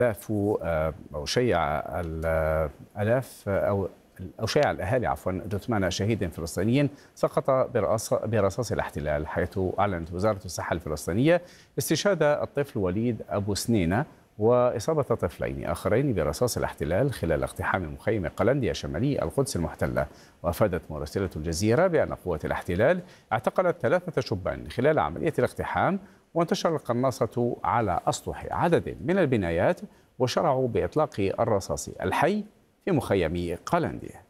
آلاف أو شيع الآلاف أو شيع الأهالي جثمان شهيد فلسطيني سقط برصاص الاحتلال، حيث أعلنت وزارة الصحة الفلسطينية استشهاد الطفل وليد أبو سنينة وإصابة طفلين آخرين برصاص الاحتلال خلال اقتحام مخيم قلنديا شمالي القدس المحتلة. وأفادت مراسلة الجزيرة بأن قوات الاحتلال اعتقلت 3 شبان خلال عملية الاقتحام، وانتشر القناصة على أسطح عدد من البنايات وشرعوا بإطلاق الرصاص الحي في مخيم قلنديا.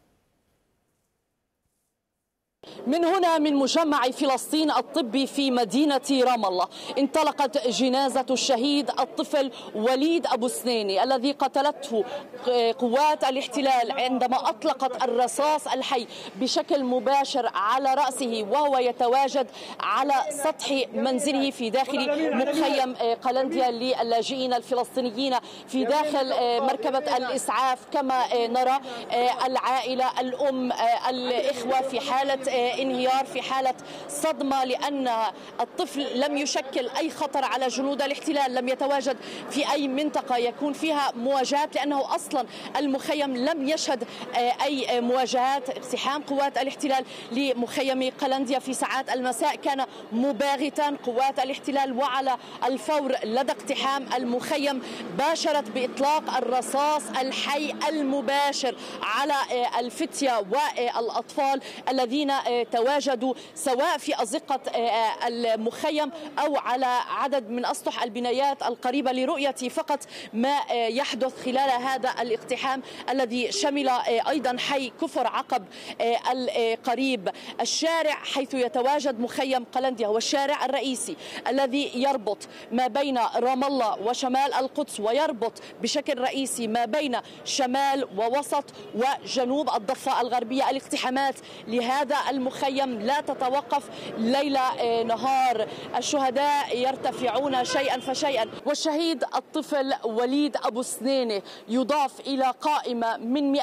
من هنا من مجمع فلسطين الطبي في مدينة رام الله انطلقت جنازة الشهيد الطفل وليد أبو سنينة الذي قتلته قوات الاحتلال عندما أطلقت الرصاص الحي بشكل مباشر على رأسه وهو يتواجد على سطح منزله في داخل مخيم قلنديا للاجئين الفلسطينيين في داخل مركبة الإسعاف. كما نرى العائلة، الأم، الإخوة في حالة انهيار، في حالة صدمة، لأن الطفل لم يشكل أي خطر على جنود الاحتلال، لم يتواجد في أي منطقة يكون فيها مواجهات، لأنه أصلا المخيم لم يشهد أي مواجهات. اقتحام قوات الاحتلال لمخيم قلنديا في ساعات المساء كان مباغتا. قوات الاحتلال وعلى الفور لدى اقتحام المخيم باشرت بإطلاق الرصاص الحي المباشر على الفتية والأطفال الذين تواجدوا سواء في أزقة المخيم أو على عدد من أسطح البنايات القريبة لرؤية فقط ما يحدث خلال هذا الاقتحام الذي شمل أيضا حي كفر عقب القريب. الشارع حيث يتواجد مخيم قلنديا هو الشارع الرئيسي الذي يربط ما بين رام الله وشمال القدس، ويربط بشكل رئيسي ما بين شمال ووسط وجنوب الضفة الغربية. الاقتحامات لهذا المخيم لا تتوقف ليل نهار، الشهداء يرتفعون شيئا فشيئا، والشهيد الطفل وليد أبو سنينة يضاف إلى قائمة من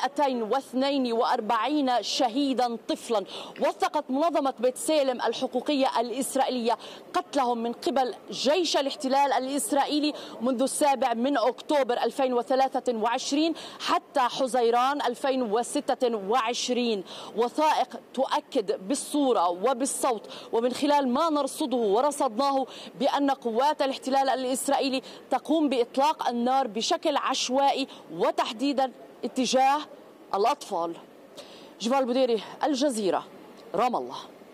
242 شهيدا طفلا. وثقت منظمة بيت سالم الحقوقية الإسرائيلية قتلهم من قبل جيش الاحتلال الإسرائيلي منذ 7 أكتوبر 2023 حتى حزيران 2026. وثائق تؤكد بالصورة وبالصوت ومن خلال ما نرصده ورصدناه بأن قوات الاحتلال الإسرائيلي تقوم بإطلاق النار بشكل عشوائي وتحديدا اتجاه الأطفال. جمال بوديري، الجزيرة، رام الله.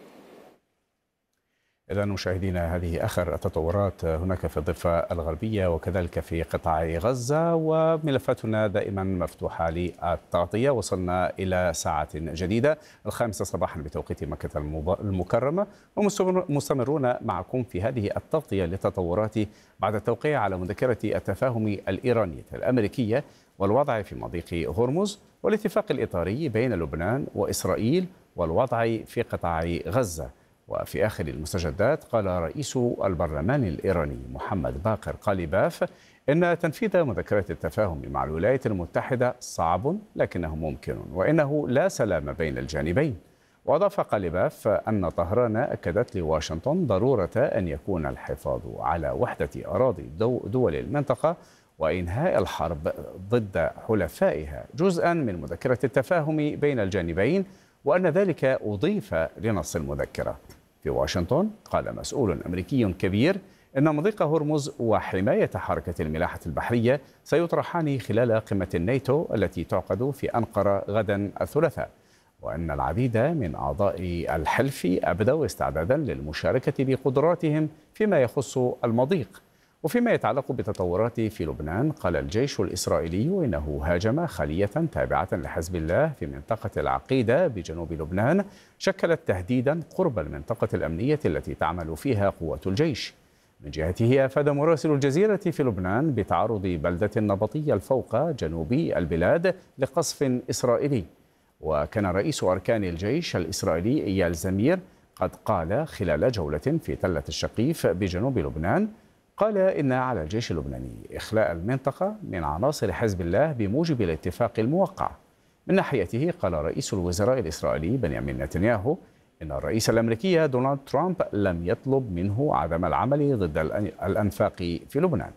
إذا مشاهدينا، هذه آخر التطورات هناك في الضفة الغربية وكذلك في قطاع غزة، وملفاتنا دائما مفتوحة للتغطية. وصلنا إلى ساعة جديدة 5 صباحا بتوقيت مكة المكرمة، ومستمرون معكم في هذه التغطية للتطورات بعد التوقيع على مذكرة التفاهم الإيرانية الأمريكية والوضع في مضيق هرمز والاتفاق الإطاري بين لبنان وإسرائيل والوضع في قطاع غزة. وفي آخر المستجدات قال رئيس البرلمان الإيراني محمد باقر قاليباف إن تنفيذ مذكرة التفاهم مع الولايات المتحدة صعب لكنه ممكن، وإنه لا سلام بين الجانبين. وأضاف قاليباف أن طهران أكدت لواشنطن ضرورة أن يكون الحفاظ على وحدة أراضي دول المنطقة وإنهاء الحرب ضد حلفائها جزءا من مذكرة التفاهم بين الجانبين، وأن ذلك أضيف لنص المذكرة. في واشنطن قال مسؤول أمريكي كبير إن مضيق هرمز وحماية حركة الملاحة البحرية سيطرحان خلال قمة الناتو التي تعقد في أنقرة غدا الثلاثاء، وأن العديد من أعضاء الحلف أبدوا استعدادا للمشاركة بقدراتهم فيما يخص المضيق. وفيما يتعلق بالتطورات في لبنان قال الجيش الإسرائيلي إنه هاجم خلية تابعة لحزب الله في منطقة العقيدة بجنوب لبنان شكلت تهديدا قرب المنطقة الأمنية التي تعمل فيها قوات الجيش. من جهته أفاد مراسل الجزيرة في لبنان بتعرض بلدة نبطية الفوق جنوب البلاد لقصف إسرائيلي. وكان رئيس أركان الجيش الإسرائيلي إيال زمير قد قال خلال جولة في تلة الشقيف بجنوب لبنان، قال إن على الجيش اللبناني إخلاء المنطقة من عناصر حزب الله بموجب الاتفاق الموقع. من ناحيته قال رئيس الوزراء الإسرائيلي بنيامين نتنياهو إن الرئيس الأمريكي دونالد ترامب لم يطلب منه عدم العمل ضد الأنفاق في لبنان.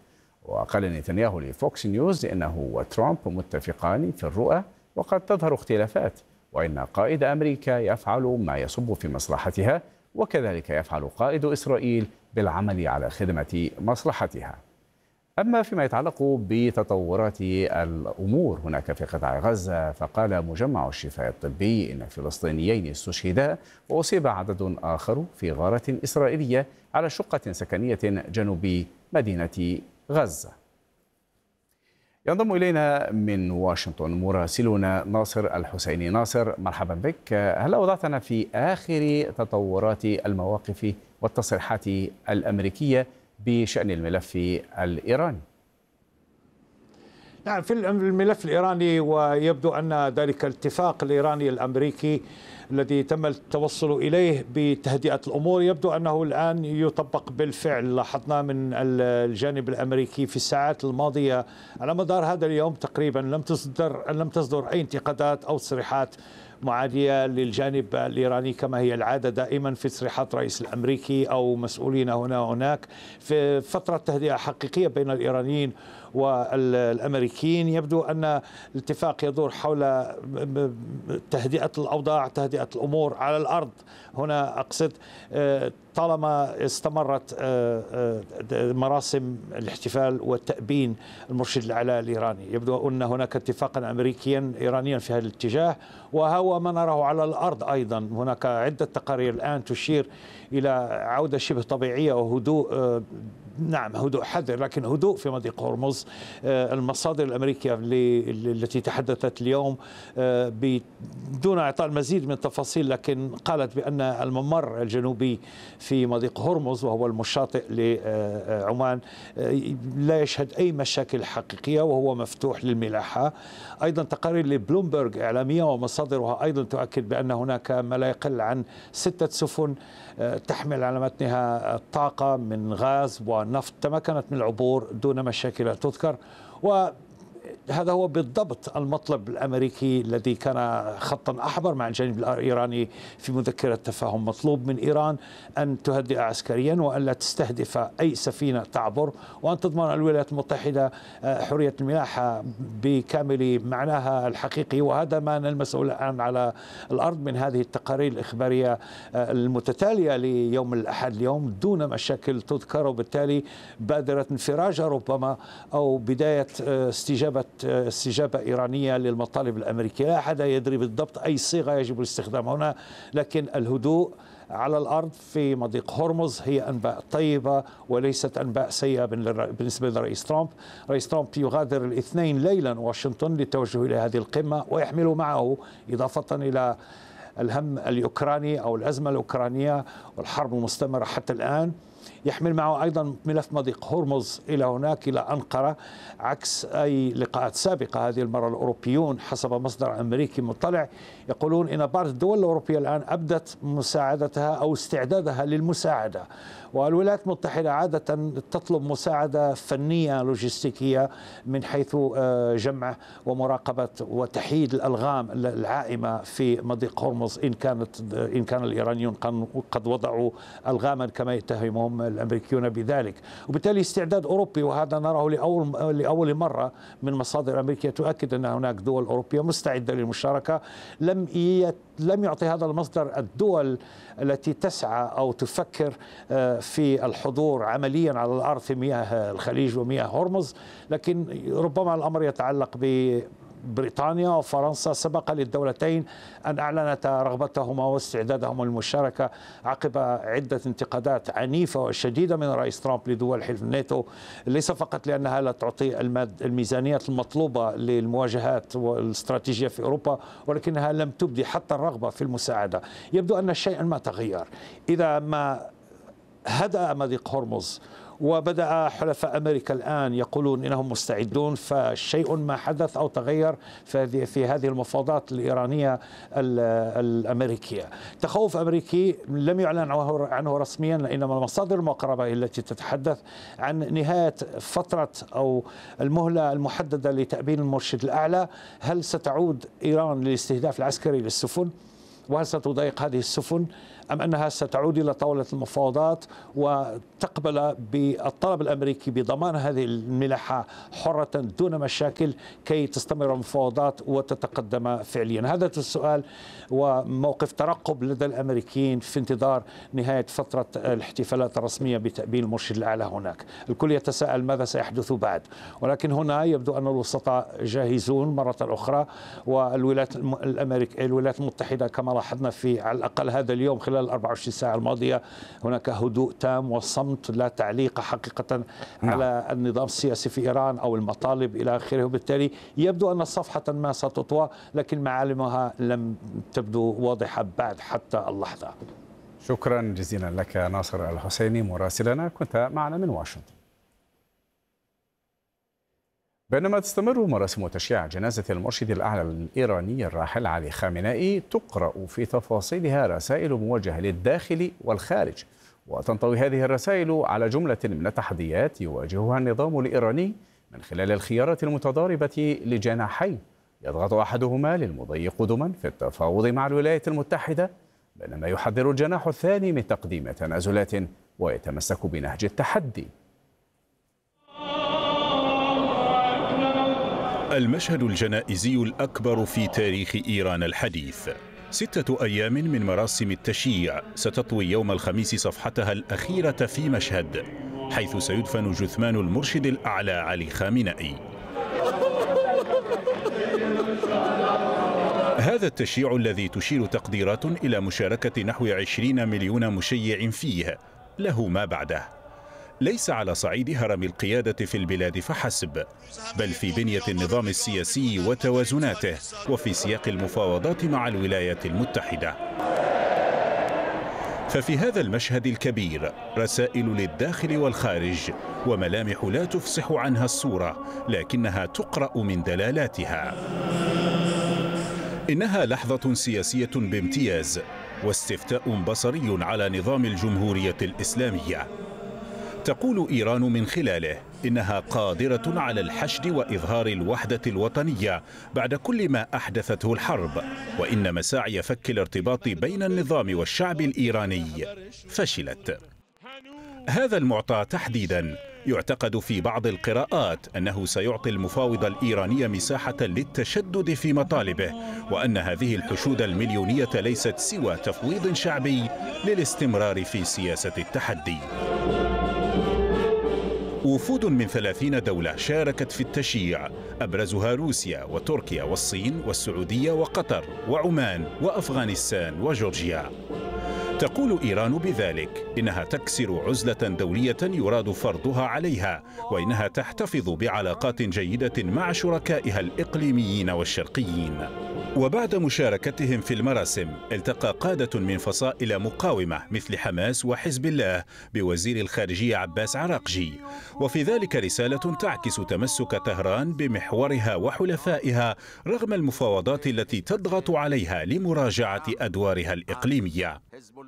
وقال نتنياهو لفوكس نيوز إنه وترامب متفقان في الرؤى وقد تظهر اختلافات، وإن قائد أمريكا يفعل ما يصب في مصلحتها، وكذلك يفعل قائد إسرائيل بالعمل على خدمة مصلحتها. أما فيما يتعلق بتطورات الأمور هناك في قطاع غزة، فقال مجمع الشفاء الطبي إن فلسطينيين استشهدا وأصيب عدد آخر في غارة إسرائيلية على شقة سكنية جنوب مدينة غزة. ينضم إلينا من واشنطن مراسلنا ناصر الحسيني. ناصر، مرحبا بك. هل وضعتنا في آخر تطورات المواقف والتصريحات الأمريكية بشأن الملف الإيراني؟ نعم، في الملف الإيراني، ويبدو أن ذلك الاتفاق الإيراني الأمريكي الذي تم التوصل إليه بتهدئة الأمور يبدو أنه الآن يطبق بالفعل. لاحظنا من الجانب الأمريكي في الساعات الماضية على مدار هذا اليوم تقريبا لم تصدر أي انتقادات أو تصريحات معادية للجانب الإيراني كما هي العادة دائما في تصريحات الرئيس الأمريكي أو مسؤولين هنا وهناك. في فترة تهدئة حقيقية بين الإيرانيين والأمريكيين يبدو أن الاتفاق يدور حول تهدئة الأوضاع، تهدئة الأمور على الأرض. هنا أقصد طالما استمرت مراسم الاحتفال والتأبين المرشد الأعلى الإيراني، يبدو أن هناك اتفاقا أمريكيا إيرانيا في هذا الاتجاه، وهو ما نراه على الأرض أيضا. هناك عدة تقارير الآن تشير إلى عودة شبه طبيعية وهدوء، نعم هدوء حذر لكن هدوء في مضيق هرمز. المصادر الأمريكية التي تحدثت اليوم بدون إعطاء المزيد من التفاصيل، لكن قالت بأن الممر الجنوبي في مضيق هرمز وهو المشاطئ لعمان لا يشهد أي مشاكل حقيقية وهو مفتوح للملاحة. أيضا تقارير لبلومبرغ إعلامية ومصادرها أيضا تؤكد بأن هناك ما لا يقل عن 6 سفن تحمل على متنها طاقة من غاز ونفط تمكنت من العبور دون مشاكل تذكر. وهذا هو بالضبط المطلب الأمريكي الذي كان خطا أحمر مع الجانب الإيراني في مذكرة تفاهم. مطلوب من إيران أن تهدئ عسكريا وأن لا تستهدف أي سفينة تعبر، وأن تضمن الولايات المتحدة حرية الملاحة بكامل معناها الحقيقي. وهذا ما نلمسه الآن على الأرض من هذه التقارير الإخبارية المتتالية ليوم الأحد اليوم دون مشاكل تذكر، وبالتالي بادرة انفراجة ربما أو بداية استجابة إيرانية للمطالب الأمريكية. لا أحد يدري بالضبط أي صيغة يجب الاستخدام هنا، لكن الهدوء على الأرض في مضيق هرمز هي أنباء طيبة وليست أنباء سيئة بالنسبة لرئيس ترامب. رئيس ترامب يغادر الاثنين ليلا واشنطن للتوجه إلى هذه القمة، ويحمل معه إضافة إلى الهم الأوكراني أو الأزمة الأوكرانية والحرب المستمرة حتى الآن، يحمل معه أيضا ملف مضيق هرمز إلى هناك إلى أنقرة. عكس أي لقاءات سابقة، هذه المرة الأوروبيون حسب مصدر أمريكي مطلع يقولون إن بعض الدول الأوروبية الآن أبدت مساعدتها أو استعدادها للمساعدة، والولايات المتحدة عادة تطلب مساعدة فنية لوجستيكية من حيث جمع ومراقبة وتحييد الألغام العائمة في مضيق هرمز إن كان الإيرانيون قد وضعوا ألغاما كما يتهمهم الأمريكيون بذلك. وبالتالي استعداد أوروبي، وهذا نراه لأول مرة من مصادر أمريكية تؤكد أن هناك دول أوروبية مستعدة للمشاركة. لم يعطي هذا المصدر الدول التي تسعى أو تفكر في الحضور عمليا على الأرض في مياه الخليج ومياه هرمز، لكن ربما الأمر يتعلق بريطانيا وفرنسا. سبق للدولتين أن أعلنتا رغبتهما واستعدادهما للمشاركة عقب عدة انتقادات عنيفة وشديدة من رئيس ترامب لدول حلف الناتو، ليس فقط لأنها لا تعطي الميزانيات المطلوبة للمواجهات والاستراتيجية في أوروبا، ولكنها لم تبدي حتى الرغبة في المساعدة. يبدو أن شيئا ما تغير. إذا ما هدأ مضيق هرمز وبدأ حلفاء أمريكا الآن يقولون إنهم مستعدون، فشيء ما حدث أو تغير في هذه المفاوضات الإيرانية الأمريكية. تخوف أمريكي لم يعلن عنه رسميا، إنما المصادر المقربة التي تتحدث عن نهاية فترة أو المهلة المحددة لتأبين المرشد الأعلى. هل ستعود إيران للاستهداف العسكري للسفن؟ وهل ستضايق هذه السفن أم أنها ستعود إلى طاولة المفاوضات وتقبل بالطلب الأمريكي بضمان هذه الملاحة حرة دون مشاكل كي تستمر المفاوضات وتتقدم فعليا؟ هذا السؤال وموقف ترقب لدى الأمريكيين في انتظار نهاية فترة الاحتفالات الرسمية بتأبين المرشد الأعلى هناك. الكل يتساءل ماذا سيحدث بعد، ولكن هنا يبدو أن الوسطاء جاهزون مرة أخرى، والولايات المتحدة كما لاحظنا في على الأقل هذا اليوم خلال 24 ساعة الماضية هناك هدوء تام وصمت، لا تعليق حقيقة على النظام السياسي في إيران أو المطالب إلى آخره، وبالتالي يبدو أن صفحة ما ستطوى لكن معالمها لم تبدو واضحة بعد حتى اللحظة. شكرا جزيلا لك ناصر الحسيني مراسلنا، كنت معنا من واشنطن. بينما تستمر مراسم تشييع جنازة المرشد الأعلى الإيراني الراحل علي خامنئي، تقرأ في تفاصيلها رسائل موجهة للداخل والخارج، وتنطوي هذه الرسائل على جملة من التحديات يواجهها النظام الإيراني من خلال الخيارات المتضاربة لجناحين يضغط أحدهما للمضي قدما في التفاوض مع الولايات المتحدة، بينما يحذر الجناح الثاني من تقديم تنازلات ويتمسك بنهج التحدي. المشهد الجنائزي الأكبر في تاريخ إيران الحديث. 6 أيام من مراسم التشييع ستطوي يوم الخميس صفحتها الأخيرة في مشهد، حيث سيدفن جثمان المرشد الأعلى علي خامنئي. هذا التشييع الذي تشير تقديرات إلى مشاركة نحو 20 مليون مشيع فيه له ما بعده، ليس على صعيد هرم القيادة في البلاد فحسب، بل في بنية النظام السياسي وتوازناته، وفي سياق المفاوضات مع الولايات المتحدة. ففي هذا المشهد الكبير رسائل للداخل والخارج، وملامح لا تفصح عنها الصورة لكنها تقرأ من دلالاتها. إنها لحظة سياسية بامتياز، واستفتاء بصري على نظام الجمهورية الإسلامية. تقول إيران من خلاله إنها قادرة على الحشد وإظهار الوحدة الوطنية بعد كل ما أحدثته الحرب، وإن مساعي فك الارتباط بين النظام والشعب الإيراني فشلت. هذا المعطى تحديدا يعتقد في بعض القراءات أنه سيعطي المفاوض الإيراني مساحة للتشدد في مطالبه، وأن هذه الحشود المليونية ليست سوى تفويض شعبي للاستمرار في سياسة التحدي. وفود من 30 دولة شاركت في التشييع، أبرزها روسيا وتركيا والصين والسعودية وقطر وعمان وأفغانستان وجورجيا. تقول إيران بذلك إنها تكسر عزلة دولية يراد فرضها عليها، وإنها تحتفظ بعلاقات جيدة مع شركائها الإقليميين والشرقيين. وبعد مشاركتهم في المراسم التقى قادة من فصائل مقاومة مثل حماس وحزب الله بوزير الخارجية عباس عراقجي، وفي ذلك رسالة تعكس تمسك طهران بمحورها وحلفائها رغم المفاوضات التي تضغط عليها لمراجعة أدوارها الإقليمية.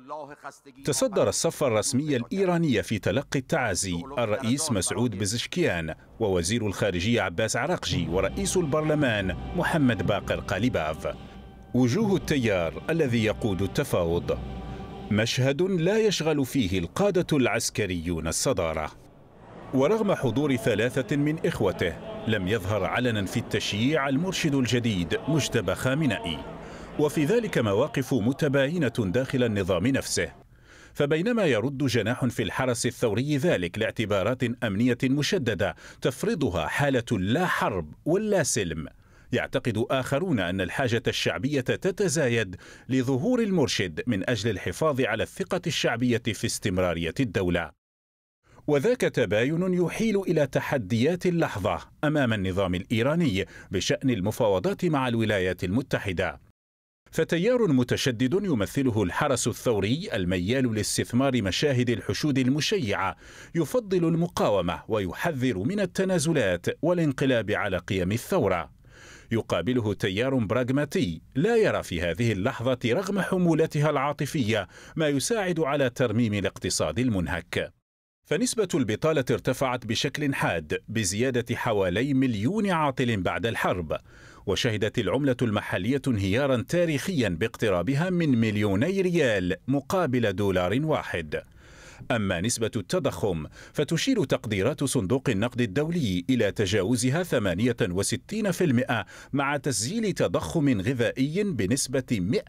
تصدر الصف الرسمي الإيراني في تلقي التعازي الرئيس مسعود بزشكيان ووزير الخارجية عباس عراقجي ورئيس البرلمان محمد باقر قاليباف. وجوه التيار الذي يقود التفاوض، مشهد لا يشغل فيه القادة العسكريون الصدارة. ورغم حضور 3 من إخوته لم يظهر علنا في التشييع المرشد الجديد مجتبى خامنئي، وفي ذلك مواقف متباينة داخل النظام نفسه. فبينما يرد جناح في الحرس الثوري ذلك لاعتبارات أمنية مشددة تفرضها حالة لا حرب ولا سلم، يعتقد آخرون أن الحاجة الشعبية تتزايد لظهور المرشد من أجل الحفاظ على الثقة الشعبية في استمرارية الدولة. وذاك تباين يحيل إلى تحديات اللحظة أمام النظام الإيراني بشأن المفاوضات مع الولايات المتحدة. فتيار متشدد يمثله الحرس الثوري الميال لاستثمار مشاهد الحشود المشيعة يفضل المقاومة ويحذر من التنازلات والانقلاب على قيم الثورة. يقابله تيار براغماتي لا يرى في هذه اللحظة رغم حمولتها العاطفية ما يساعد على ترميم الاقتصاد المنهك. فنسبة البطالة ارتفعت بشكل حاد بزيادة حوالي 1,000,000 عاطل بعد الحرب، وشهدت العملة المحلية انهيارا تاريخيا باقترابها من 2,000,000 ريال مقابل دولار واحد. أما نسبة التضخم فتشير تقديرات صندوق النقد الدولي إلى تجاوزها 68% مع تسجيل تضخم غذائي بنسبة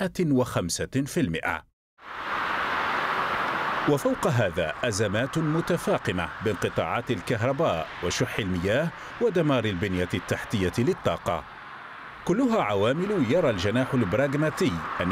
105%. وفوق هذا أزمات متفاقمة بانقطاعات الكهرباء وشح المياه ودمار البنية التحتية للطاقة، كلها عوامل يرى الجناح البراغماتي أن